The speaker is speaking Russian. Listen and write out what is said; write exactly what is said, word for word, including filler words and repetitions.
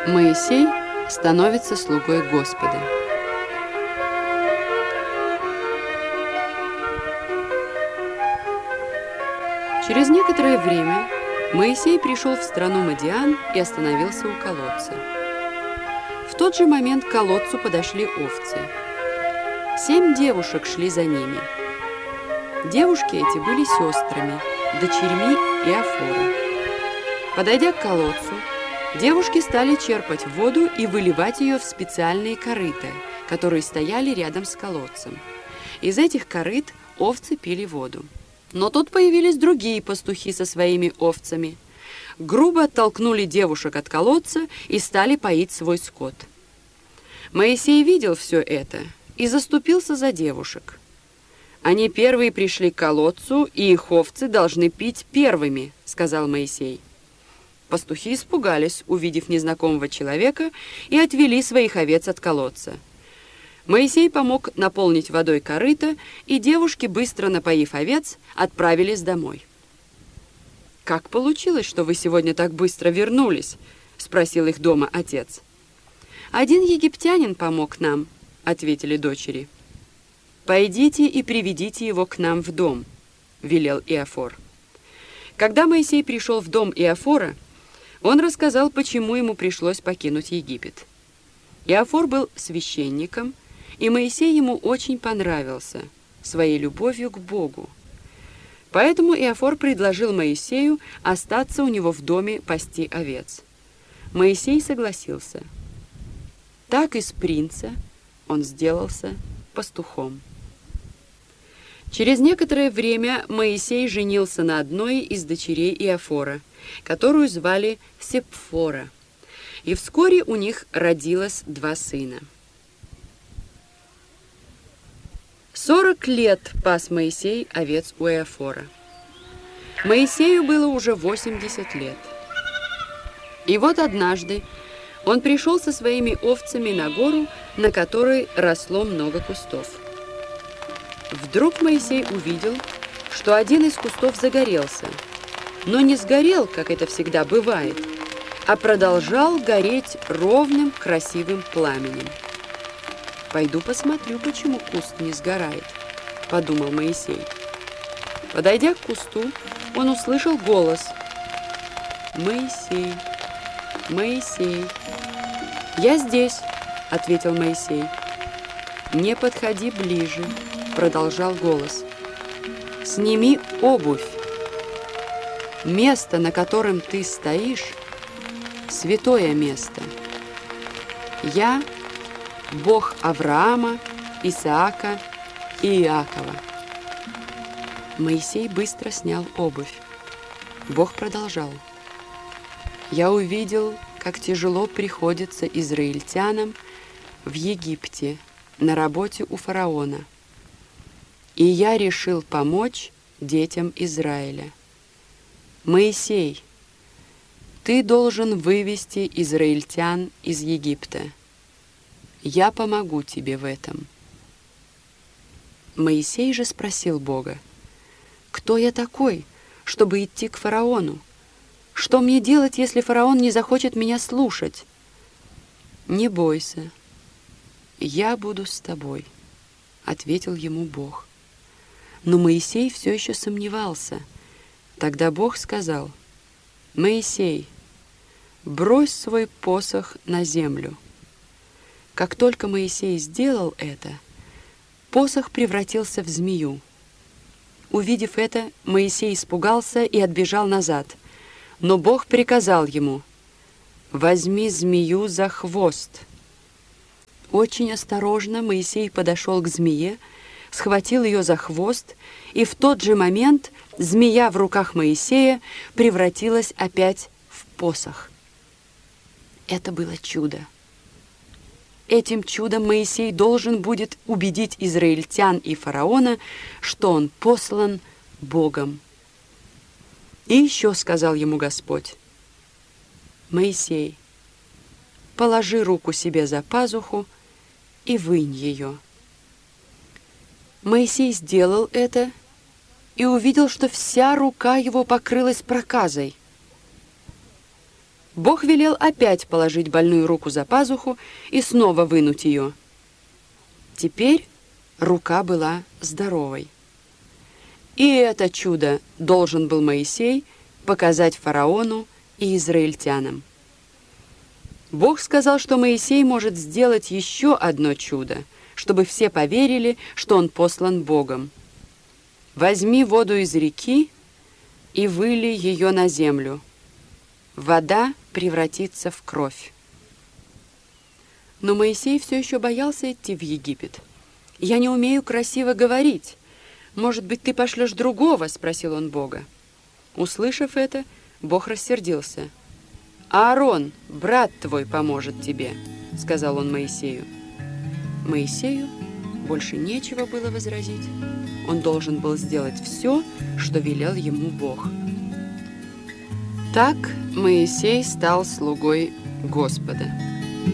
Моисей становится слугой Господа. Через некоторое время Моисей пришел в страну Мадиан и остановился у колодца. В тот же момент к колодцу подошли овцы. Семь девушек шли за ними. Девушки эти были сестрами, дочерьми Иофора. Подойдя к колодцу, девушки стали черпать воду и выливать ее в специальные корыта, которые стояли рядом с колодцем. Из этих корыт овцы пили воду. Но тут появились другие пастухи со своими овцами. Грубо оттолкнули девушек от колодца и стали поить свой скот. Моисей видел все это и заступился за девушек. «Они первые пришли к колодцу, и их овцы должны пить первыми», — сказал Моисей. Пастухи испугались, увидев незнакомого человека, и отвели своих овец от колодца. Моисей помог наполнить водой корыто, и девушки, быстро напоив овец, отправились домой. «Как получилось, что вы сегодня так быстро вернулись?» — спросил их дома отец. «Один египтянин помог нам», — ответили дочери. «Пойдите и приведите его к нам в дом», — велел Иофор. Когда Моисей пришел в дом Иофора, он рассказал, почему ему пришлось покинуть Египет. Иофор был священником, и Моисей ему очень понравился своей любовью к Богу. Поэтому Иофор предложил Моисею остаться у него в доме пасти овец. Моисей согласился. Так из принца он сделался пастухом. Через некоторое время Моисей женился на одной из дочерей Иофора, которую звали Сепфора, и вскоре у них родилось два сына. Сорок лет пас Моисей овец у Иофора. Моисею было уже восемьдесят лет. И вот однажды он пришел со своими овцами на гору, на которой росло много кустов. Вдруг Моисей увидел, что один из кустов загорелся, но не сгорел, как это всегда бывает, а продолжал гореть ровным, красивым пламенем. «Пойду посмотрю, почему куст не сгорает», — подумал Моисей. Подойдя к кусту, он услышал голос: «Моисей, Моисей». «Я здесь», — ответил Моисей. «Не подходи ближе», — продолжал голос. «Сними обувь. Место, на котором ты стоишь, святое место. Я — Бог Авраама, Исаака и Иакова». Моисей быстро снял обувь. Бог продолжал: «Я увидел, как тяжело приходится израильтянам в Египте на работе у фараона, и я решил помочь детям Израиля. Моисей, ты должен вывести израильтян из Египта. Я помогу тебе в этом». Моисей же спросил Бога: «Кто я такой, чтобы идти к фараону? Что мне делать, если фараон не захочет меня слушать?» «Не бойся, я буду с тобой», — ответил ему Бог. Но Моисей все еще сомневался. Тогда Бог сказал: «Моисей, брось свой посох на землю». Как только Моисей сделал это, посох превратился в змею. Увидев это, Моисей испугался и отбежал назад. Но Бог приказал ему: «Возьми змею за хвост». Очень осторожно Моисей подошел к змее, схватил ее за хвост, и в тот же момент змея в руках Моисея превратилась опять в посох. Это было чудо. Этим чудом Моисей должен будет убедить израильтян и фараона, что он послан Богом. И еще сказал ему Господь: «Моисей, положи руку себе за пазуху и вынь ее». Моисей сделал это и увидел, что вся рука его покрылась проказой. Бог велел опять положить больную руку за пазуху и снова вынуть ее. Теперь рука была здоровой. И это чудо должен был Моисей показать фараону и израильтянам. Бог сказал, что Моисей может сделать еще одно чудо, чтобы все поверили, что он послан Богом. «Возьми воду из реки и выли ее на землю. Вода превратится в кровь». Но Моисей все еще боялся идти в Египет. «Я не умею красиво говорить. Может быть, ты пошлешь другого?» — спросил он Бога. Услышав это, Бог рассердился. «Аарон, брат твой, поможет тебе», — сказал он Моисею. Моисею больше нечего было возразить. Он должен был сделать все, что велел ему Бог. Так Моисей стал слугой Господа.